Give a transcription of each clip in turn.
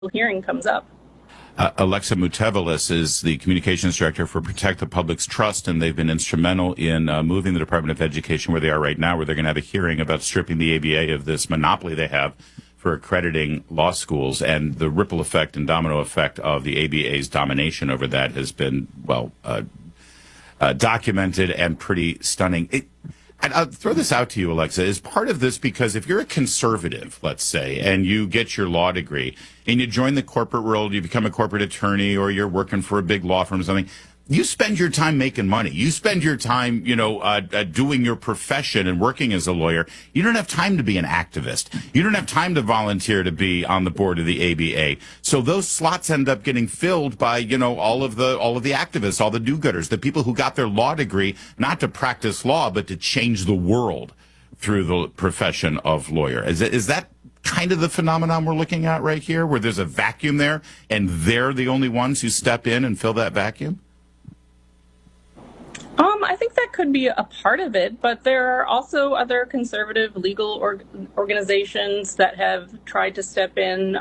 hearing comes up. Alexa Mutevelis is the communications director for Protect the Public's Trust, and they've been instrumental in moving the Department of Education where they are right now, where they're going to have a hearing about stripping the ABA of this monopoly they have for accrediting law schools. And the ripple effect and domino effect of the ABA's domination over that has been, documented and pretty stunning. I'll throw this out to you, Alexa. Is part of this because if you're a conservative, let's say, and you get your law degree and you join the corporate world, you become a corporate attorney or you're working for a big law firm or something, you spend your time making money. You spend your time, doing your profession and working as a lawyer. You don't have time to be an activist. You don't have time to volunteer to be on the board of the ABA. So those slots end up getting filled by, all of the activists, all the do-gooders, the people who got their law degree not to practice law, but to change the world through the profession of lawyer. Is that kind of the phenomenon we're looking at right here, where there's a vacuum there and they're the only ones who step in and fill that vacuum? I think that could be a part of it, but there are also other conservative legal organizations that have tried to step in.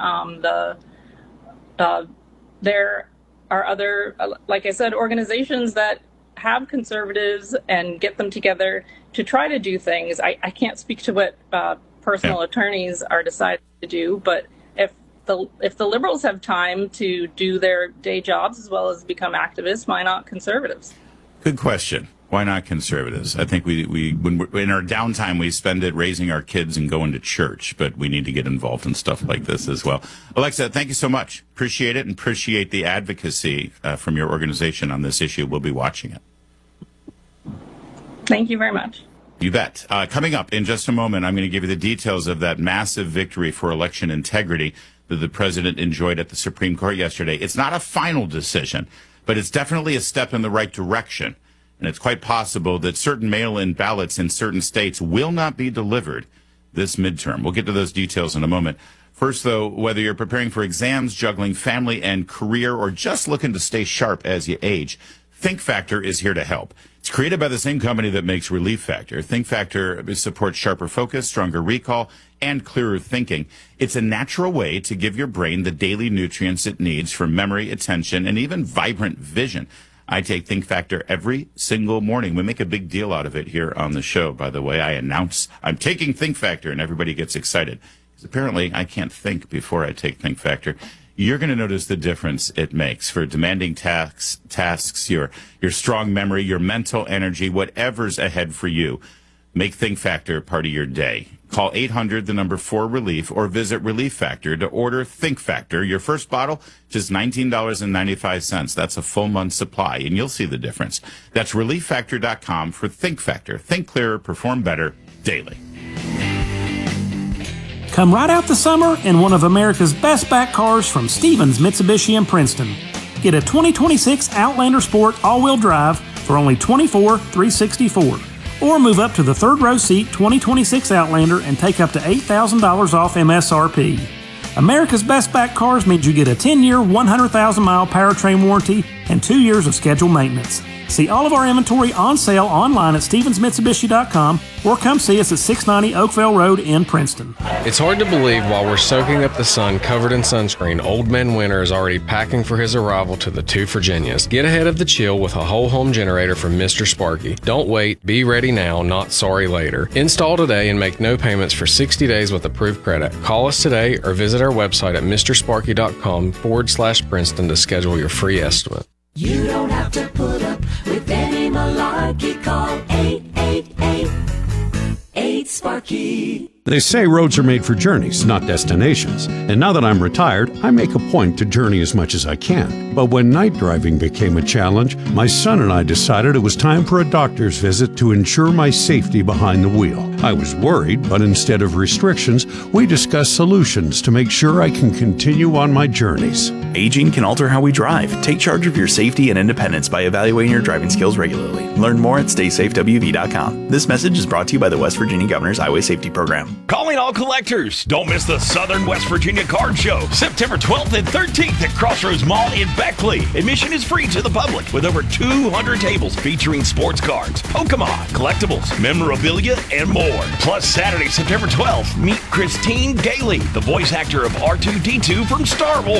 There are other, like I said, organizations that have conservatives and get them together to try to do things. I can't speak to what personal attorneys are deciding to do, but if the liberals have time to do their day jobs as well as become activists, why not conservatives? Good question. Why not conservatives? I think we when in our downtime, we spend it raising our kids and going to church, but we need to get involved in stuff like this as well. Alexa, thank you so much. Appreciate it and appreciate the advocacy from your organization on this issue. We'll be watching it. Thank you very much. You bet. Coming up in just a moment, I'm going to give you the details of that massive victory for election integrity that the president enjoyed at the Supreme Court yesterday. It's not a final decision, but it's definitely a step in the right direction. And it's quite possible that certain mail-in ballots in certain states will not be delivered this midterm. We'll get to those details in a moment. First, though, whether you're preparing for exams, juggling family and career, or just looking to stay sharp as you age, Think Factor is here to help. It's created by the same company that makes Relief Factor. Think Factor supports sharper focus, stronger recall, and clearer thinking. It's a natural way to give your brain the daily nutrients it needs for memory, attention, and even vibrant vision. I take Think Factor every single morning. We make a big deal out of it here on the show, by the way. I announce I'm taking Think Factor, and everybody gets excited. Because apparently I can't think before I take Think Factor. You're going to notice the difference it makes for demanding tasks, your strong memory, your mental energy, whatever's ahead for you. Make Think Factor part of your day. Call 800-4RELIEF or visit Relief Factor to order Think Factor. Your first bottle, just $19.95. That's a full month's supply, and you'll see the difference. That's ReliefFactor.com for Think Factor. Think clearer, perform better daily. Come right out the summer in one of America's best back cars from Stevens Mitsubishi in Princeton. Get a 2026 Outlander Sport all-wheel drive for only $24,364. Or move up to the third row seat 2026 Outlander and take up to $8,000 off MSRP. America's best back cars means you get a 10-year, 100,000-mile powertrain warranty and 2 years of scheduled maintenance. See all of our inventory on sale online at StevensMitsubishi.com or come see us at 690 Oakville Road in Princeton. It's hard to believe while we're soaking up the sun covered in sunscreen, Old Man Winter is already packing for his arrival to the two Virginias. Get ahead of the chill with a whole home generator from Mr. Sparky. Don't wait, be ready now, not sorry later. Install today and make no payments for 60 days with approved credit. Call us today or visit our website at mrsparky.com/Princeton to schedule your free estimate. You don't have to put up with any malarkey. Call 888-8-SPARKY. They say roads are made for journeys, not destinations. And now that I'm retired, I make a point to journey as much as I can. But when night driving became a challenge, my son and I decided it was time for a doctor's visit to ensure my safety behind the wheel. I was worried, but instead of restrictions, we discussed solutions to make sure I can continue on my journeys. Aging can alter how we drive. Take charge of your safety and independence by evaluating your driving skills regularly. Learn more at StaySafeWV.com. This message is brought to you by the West Virginia Governor's Highway Safety Program. Calling all collectors. Don't miss the Southern West Virginia Card Show, September 12th and 13th at Crossroads Mall in Beckley. Admission is free to the public with over 200 tables featuring sports cards, Pokemon, collectibles, memorabilia, and more. Plus, Saturday, September 12th, meet Christine Gailey, the voice actor of R2-D2 from Star Wars.